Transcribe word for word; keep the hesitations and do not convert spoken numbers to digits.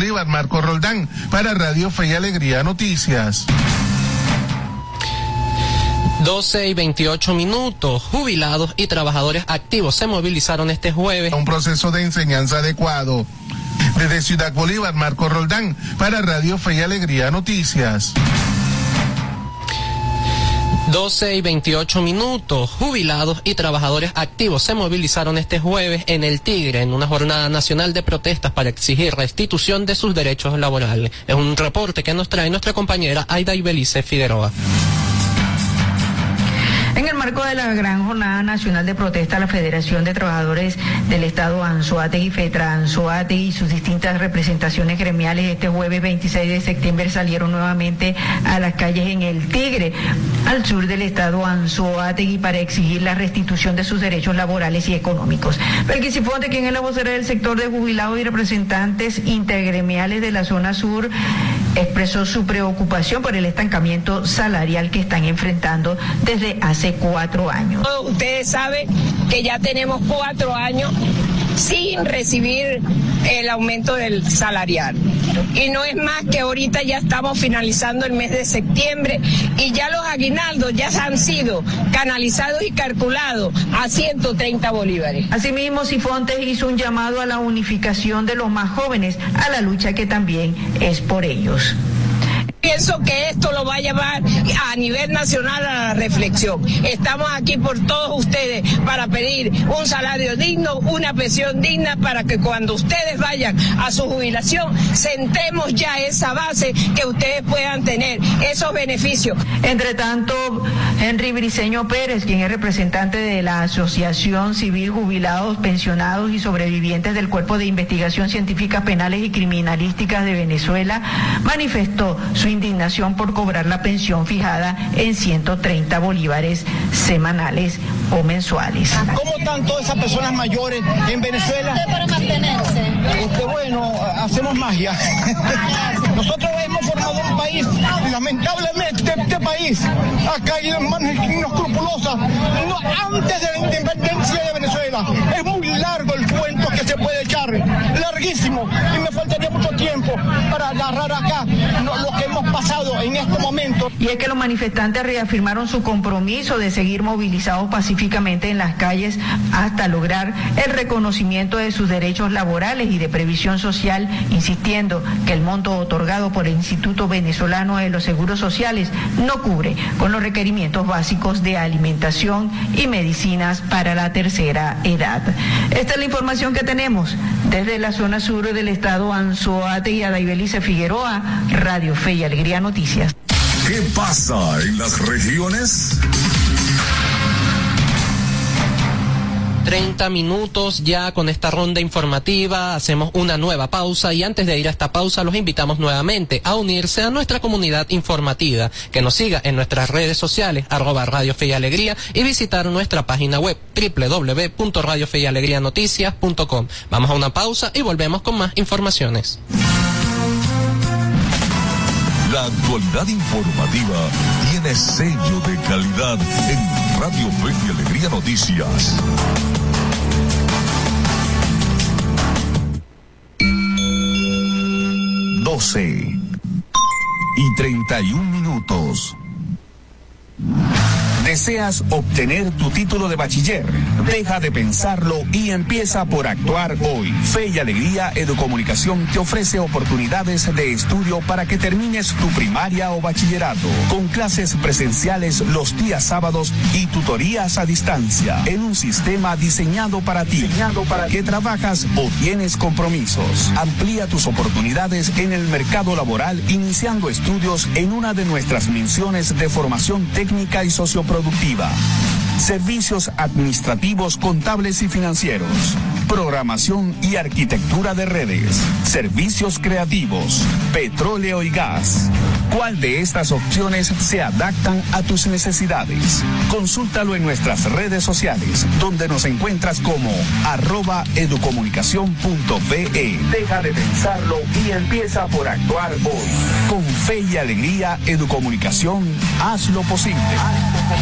Bolívar, Marco Roldán, para Radio Fe y Alegría Noticias. doce y veintiocho minutos. Jubilados y trabajadores activos se movilizaron este jueves. Un proceso de enseñanza adecuado. Desde Ciudad Bolívar, Marco Roldán, para Radio Fe y Alegría Noticias. doce y veintiocho minutos. Jubilados y trabajadores activos se movilizaron este jueves en El Tigre en una jornada nacional de protestas para exigir restitución de sus derechos laborales. Es un reporte que nos trae nuestra compañera Aida Ibelice Figueroa. En el marco de la gran jornada nacional de protesta, la Federación de Trabajadores del Estado Anzoátegui, FETRA Anzoátegui y sus distintas representaciones gremiales este jueves veintiséis de septiembre salieron nuevamente a las calles en El Tigre, al sur del Estado Anzoátegui, para exigir la restitución de sus derechos laborales y económicos. Belkis Sifonte, quien es la vocera del sector de jubilados y representantes intergremiales de la zona sur, expresó su preocupación por el estancamiento salarial que están enfrentando desde hace cuatro años. Ustedes saben que ya tenemos cuatro años sin recibir el aumento del salarial. Y no es más que ahorita ya estamos finalizando el mes de septiembre y ya los aguinaldos ya han sido canalizados y calculados a ciento treinta bolívares. Asimismo, Sifontes hizo un llamado a la unificación de los más jóvenes, a la lucha que también es por ellos. Pienso que esto lo va a llevar a nivel nacional a la reflexión. Estamos aquí por todos ustedes para pedir un salario digno, una pensión digna, para que cuando ustedes vayan a su jubilación sentemos ya esa base, que ustedes puedan tener esos beneficios. Entre tanto, Henry Briceño Pérez, quien es representante de la Asociación Civil Jubilados, Pensionados y Sobrevivientes del Cuerpo de Investigación Científicas Penales y Criminalísticas de Venezuela, manifestó su indignación por cobrar la pensión fijada en ciento treinta bolívares semanales o mensuales. ¿Cómo están todas esas personas mayores en Venezuela? Para mantenerse. Este, bueno, hacemos magia. Nosotros hemos formado un país, lamentablemente este país ha caído en manos inescrupulosas no, antes de la independencia de Venezuela. Es muy largo el cuento que se puede echar, larguísimo, y me faltaría mucho tiempo para agarrar acá no, lo que hemos pasado en este momento. Y es que los manifestantes reafirmaron su compromiso de seguir movilizados pacíficamente en las calles hasta lograr el reconocimiento de sus derechos laborales y de previsión social, insistiendo que el monto otorgado por el Instituto Venezolano de los Seguros Sociales no cubre con los requerimientos básicos de alimentación y medicinas para la tercera edad. Esta es la información que tenemos desde la zona sur del estado Anzoátegui y Aida Ibelice Figueroa, Radio Fe y Alegría Noticias. ¿Qué pasa en las regiones? treinta minutos ya con esta ronda informativa, hacemos una nueva pausa y antes de ir a esta pausa los invitamos nuevamente a unirse a nuestra comunidad informativa, que nos siga en nuestras redes sociales, arroba Radio Fe y Alegría, y visitar nuestra página web doble u doble u doble u punto radio fe y alegría noticias punto com. Vamos a una pausa y volvemos con más informaciones. La actualidad informativa tiene sello de calidad en Radio Fe y Alegría Noticias. doce y treinta y un minutos. ¿Deseas obtener tu título de bachiller? Deja de pensarlo y empieza por actuar hoy. Fe y Alegría Educomunicación te ofrece oportunidades de estudio para que termines tu primaria o bachillerato, con clases presenciales los días sábados y tutorías a distancia, en un sistema diseñado para ti, diseñado para que trabajas o tienes compromisos. Amplía tus oportunidades en el mercado laboral iniciando estudios en una de nuestras menciones de formación técnica y socioprofesional productiva, servicios administrativos, contables y financieros, programación y arquitectura de redes, servicios creativos, petróleo y gas. ¿Cuál de estas opciones se adaptan a tus necesidades? Consúltalo en nuestras redes sociales, donde nos encuentras como arroba educomunicación punto be. Deja de pensarlo y empieza por actuar hoy. Con Fe y Alegría Educomunicación, haz lo posible.